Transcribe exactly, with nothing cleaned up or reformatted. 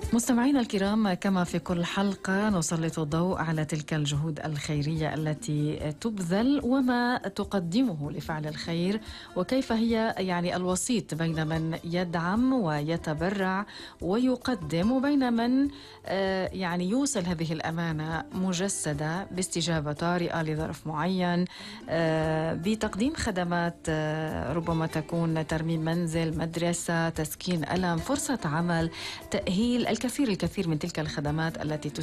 مستمعينا الكرام، كما في كل حلقة نسلط الضوء على تلك الجهود الخيرية التي تبذل وما تقدمه لفعل الخير، وكيف هي يعني الوسيط بين من يدعم ويتبرع ويقدم وبين من يعني يوصل هذه الأمانة مجسدة باستجابة طارئة لظرف معين، بتقديم خدمات ربما تكون ترميم منزل، مدرسة، تسكين ألم، فرصة عمل، تأهيل، الكثير الكثير من تلك الخدمات التي